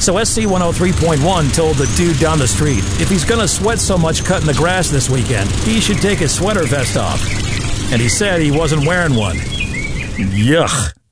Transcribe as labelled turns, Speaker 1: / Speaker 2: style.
Speaker 1: So SC103.1 told the dude down the street, if he's going to sweat so much cutting the grass this weekend, he should take his sweater vest off. And he said he wasn't wearing one. Yuck.